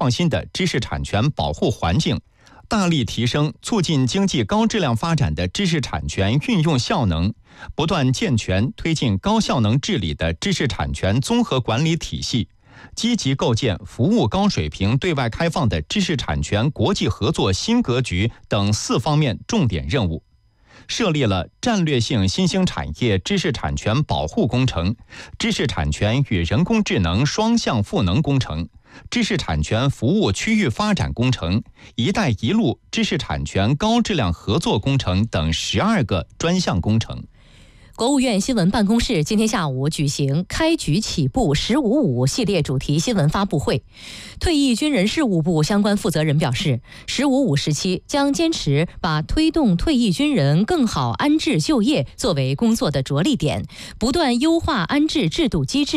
创新的知识产权保护环境，大力提升促进经济高质量发展的知识产权运用效能，不断健全推进高效能治理的知识产权综合管理体系，积极构建服务高水平对外开放的知识产权国际合作新格局等4方面重点任务，设立了战略性新兴产业知识产权保护工程、知识产权与人工智能双向赋能工程、知识产权服务区域发展工程、一带一路知识产权高质量合作工程等12个专项工程。 国务院新闻办公室今天下午举行开局起步“15.5”系列主题新闻发布会。退役军人事务部相关负责人表示，“15.5”时期将坚持把推动退役军人更好安置就业作为工作的着力点，不断优化安置制度机制，